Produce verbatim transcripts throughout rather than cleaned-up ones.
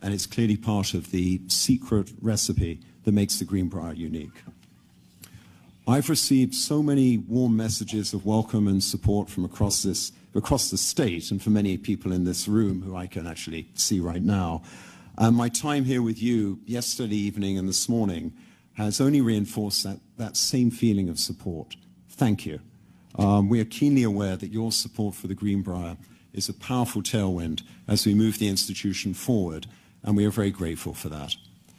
and it's clearly part of the secret recipe that makes the Greenbrier unique. I've received so many warm messages of welcome and support from across this, across the state, and for many people in this room who I can actually see right now. And my time here with you yesterday evening and this morning has only reinforced that, that same feeling of support. Thank you. Um, we are keenly aware that your support for the Greenbrier is a powerful tailwind as we move the institution forward, and we are very grateful for that.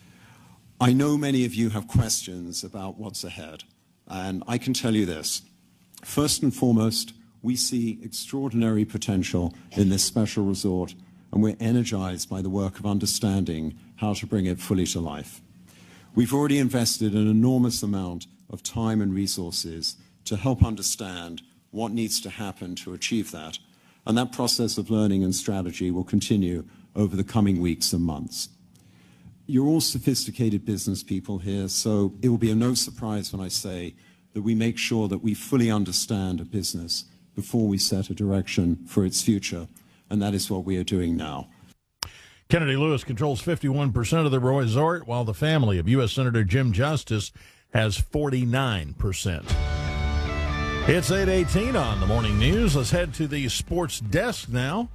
I know many of you have questions about what's ahead, and I can tell you this. First and foremost, we see extraordinary potential in this special resort, and we're energized by the work of understanding how to bring it fully to life. We've already invested an enormous amount of time and resources to help understand what needs to happen to achieve that, and that process of learning and strategy will continue over the coming weeks and months. You're all sophisticated business people here, so it will be a no surprise when I say that we make sure that we fully understand a business before we set a direction for its future, and that is what we are doing now. Kennedy Lewis controls fifty-one percent of the resort, while the family of U S Senator Jim Justice has forty-nine percent. It's eight eighteen on the morning news. Let's head to the sports desk now.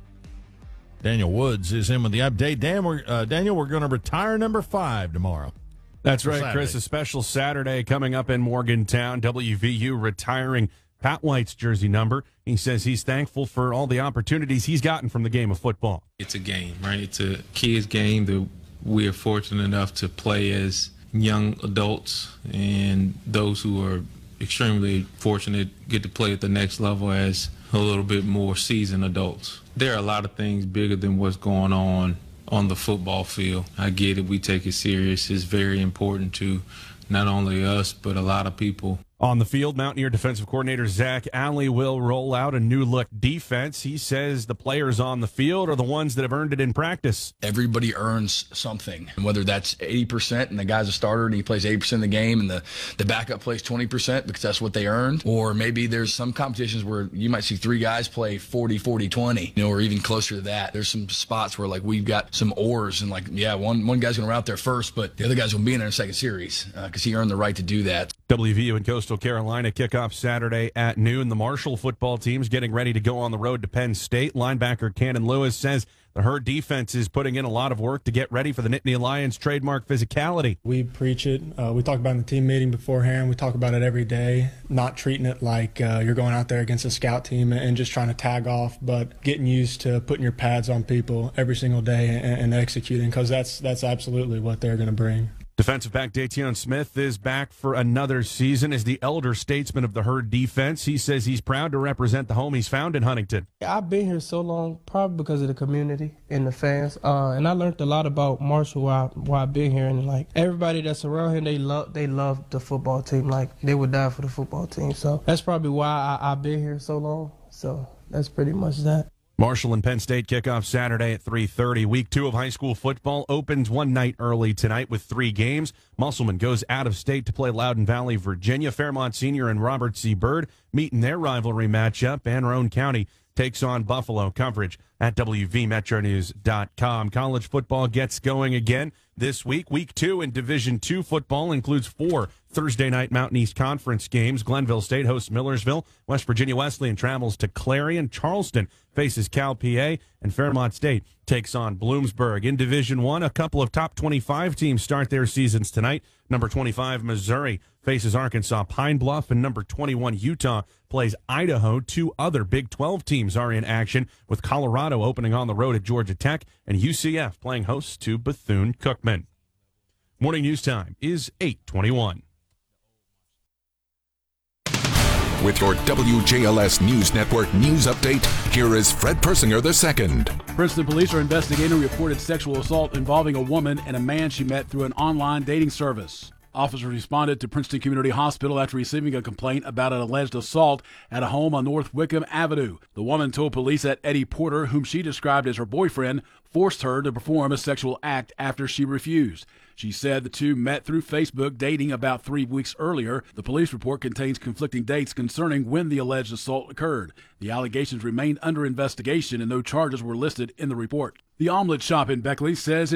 Daniel Woods is in with the update. Dan, we're, uh, Daniel, we're going to retire number five tomorrow. That's right, Saturday. Chris. A special Saturday coming up in Morgantown. W V U retiring Pat White's jersey number. He says he's thankful for all the opportunities he's gotten from the game of football. It's a game, right? It's a kid's game that we are fortunate enough to play as young adults, and those who are extremely fortunate get to play at the next level as a little bit more seasoned adults. There are a lot of things bigger than what's going on on the football field. I get it. We take it serious. It's very important to not only us, but a lot of people. On the field, Mountaineer defensive coordinator Zach Alley will roll out a new-look defense. He says the players on the field are the ones that have earned it in practice. Everybody earns something, and whether that's eighty percent and the guy's a starter and he plays eighty percent of the game and the, the backup plays twenty percent because that's what they earned. Or maybe there's some competitions where you might see three guys play forty, forty, twenty, you know, or even closer to that. There's some spots where, like, we've got some oars and, like, yeah, one, one guy's going to route there first, but the other guy's going to be in there in the second series because uh, he earned the right to do that. W V U and Coastal Carolina kick off Saturday at noon. The Marshall football team's getting ready to go on the road to Penn State. Linebacker Cannon Lewis says the Herd defense is putting in a lot of work to get ready for the Nittany Lions' trademark physicality. We preach it. Uh, we talk about it in the team meeting beforehand. We talk about it every day, not treating it like uh, you're going out there against a scout team and just trying to tag off, but getting used to putting your pads on people every single day and, and executing, because that's, that's absolutely what they're going to bring. Defensive back Dateon Smith is back for another season as the elder statesman of the Herd defense. He says he's proud to represent the home he's found in Huntington. I've been here so long, probably because of the community and the fans, uh, and I learned a lot about Marshall while, while I've been here. And like everybody that's around here, they love they love the football team. Like they would die for the football team. So that's probably why I, I've been here so long. So that's pretty much that. Marshall and Penn State kick off Saturday at three thirty. Week two of high school football opens one night early tonight with three games. Musselman goes out of state to play Loudoun Valley, Virginia. Fairmont Senior and Robert C. Byrd meet in their rivalry matchup. And Roane County takes on Buffalo. Coverage at W V Metro News dot com. College football gets going again this week. Week two in Division two football includes four Thursday night Mountain East Conference games. Glenville State hosts Millersville. West Virginia Wesleyan travels to Clarion. Charleston faces Cal P A, and Fairmont State takes on Bloomsburg. In Division one, a couple of top twenty-five teams start their seasons tonight. Number twenty-five, Missouri, faces Arkansas Pine Bluff, and number twenty-one, Utah, plays Idaho. Two other Big twelve teams are in action, with Colorado opening on the road at Georgia Tech, and U C F playing host to Bethune-Cookman. Morning news time is eight twenty-one. With your W J L S News Network news update, here is Fred Persinger the second. Princeton police are investigating a reported sexual assault involving a woman and a man she met through an online dating service. Officers responded to Princeton Community Hospital after receiving a complaint about an alleged assault at a home on North Wickham Avenue. The woman told police that Eddie Porter, whom she described as her boyfriend, forced her to perform a sexual act after she refused. She said the two met through Facebook, dating about three weeks earlier. The police report contains conflicting dates concerning when the alleged assault occurred. The allegations remain under investigation and no charges were listed in the report. The Omelet Shop in Beckley says